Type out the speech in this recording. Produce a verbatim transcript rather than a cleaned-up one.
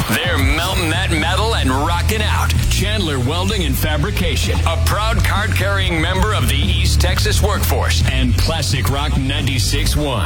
They're melting that metal and rocking out. Chandler Welding and Fabrication, a proud card-carrying member of the East Texas workforce, and Classic Rock ninety-six point one.